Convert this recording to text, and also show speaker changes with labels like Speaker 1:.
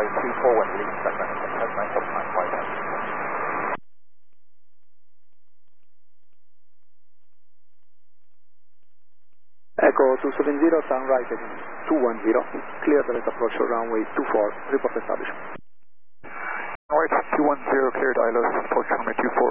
Speaker 1: runway 24 when leaving Sacramento. That's 9.9
Speaker 2: Echo 270, turn right heading 210, clear direct approach to runway 24, report established.
Speaker 1: Right, 210, cleared ILS, approach runway 24.